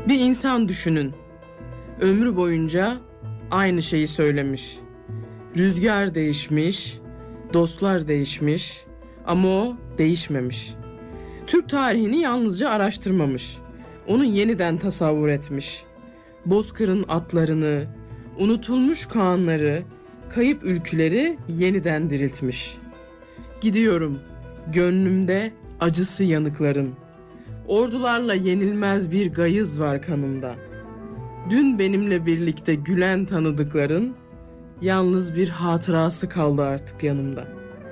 Bir insan düşünün. Ömrü boyunca aynı şeyi söylemiş. Rüzgar değişmiş, dostlar değişmiş ama o değişmemiş. Türk tarihini yalnızca araştırmamış. Onu yeniden tasavvur etmiş. Bozkır'ın atlarını, unutulmuş kağanları, kayıp ülküleri yeniden diriltmiş. Gidiyorum, gönlümde acısı yanıkların. Ordularla yenilmez bir gayız var kanımda. Dün benimle birlikte gülen tanıdıkların, yalnız bir hatırası kaldı artık yanımda.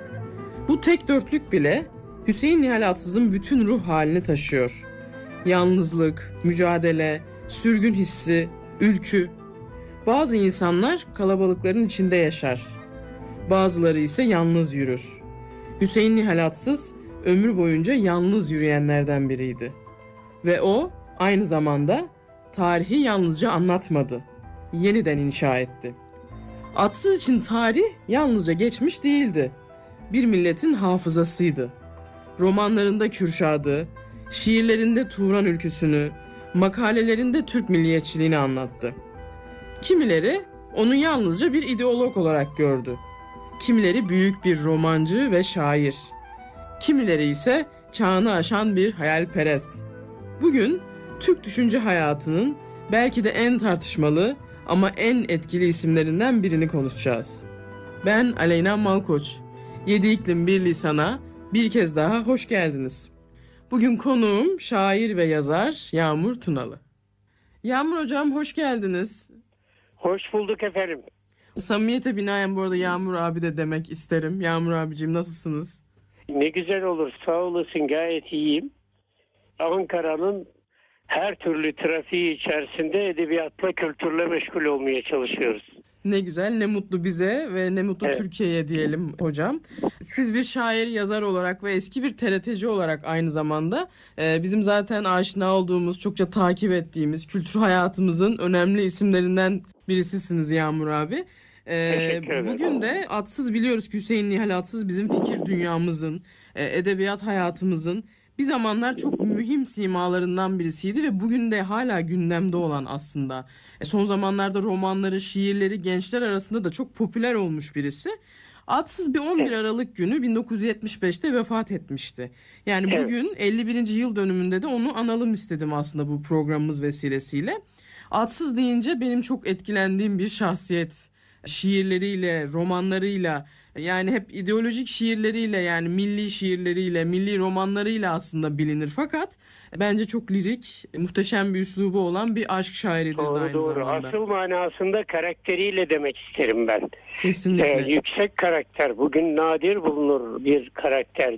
Bu tek dörtlük bile Hüseyin Nihal Atsız'ın bütün ruh halini taşıyor. Yalnızlık, mücadele, sürgün hissi, ülkü. Bazı insanlar kalabalıkların içinde yaşar. Bazıları ise yalnız yürür. Hüseyin Nihal Atsız ömrü boyunca yalnız yürüyenlerden biriydi. Ve o aynı zamanda tarihi yalnızca anlatmadı, yeniden inşa etti. Atsız için tarih yalnızca geçmiş değildi. Bir milletin hafızasıydı. Romanlarında Kürşad'ı, şiirlerinde Turan ülküsünü, makalelerinde Türk milliyetçiliğini anlattı. Kimileri onu yalnızca bir ideolog olarak gördü. Kimileri büyük bir romancı ve şair. Kimileri ise çağını aşan bir hayalperest. Bugün Türk düşünce hayatının belki de en tartışmalı ama en etkili isimlerinden birini konuşacağız. Ben Aleyna Malkoç. 7 İklim Bir Lisan'a bir kez daha hoş geldiniz. Bugün konuğum şair ve yazar Yağmur Tunalı. Yağmur hocam hoş geldiniz. Hoş bulduk efendim. Samimiyete binaen bu arada Yağmur abi de demek isterim. Yağmur abicim nasılsınız? Ne güzel olur, sağ olasın, gayet iyiyim. Ankara'nın her türlü trafiği içerisinde edebiyatla, kültürle meşgul olmaya çalışıyoruz. Ne güzel, ne mutlu bize ve ne mutlu Evet. Türkiye'ye diyelim hocam. Siz bir şair, yazar olarak ve eski bir TRT'ci olarak aynı zamanda bizim zaten aşina olduğumuz, çokça takip ettiğimiz kültür hayatımızın önemli isimlerinden birisisiniz Yağmur abi. Teşekkür ederim. Bugün de Atsız biliyoruz ki Hüseyin Nihal Atsız bizim fikir dünyamızın, edebiyat hayatımızın bir zamanlar çok mühim simalarından birisiydi ve bugün de hala gündemde olan aslında. Son zamanlarda romanları, şiirleri gençler arasında da çok popüler olmuş birisi. Atsız bir 11 Aralık günü 1975'te vefat etmişti. Yani bugün 51. yıl dönümünde de onu analım istedim aslında bu programımız vesilesiyle. Atsız deyince benim çok etkilendiğim bir şahsiyet. Şiirleriyle, romanlarıyla, yani hep ideolojik şiirleriyle, yani milli şiirleriyle, milli romanlarıyla aslında bilinir. Fakat bence çok lirik, muhteşem bir üslubu olan bir aşk şairidir de aynı Doğru. zamanda. Asıl manasında karakteriyle demek isterim ben. Kesinlikle. Yüksek karakter. Bugün nadir bulunur bir karakter.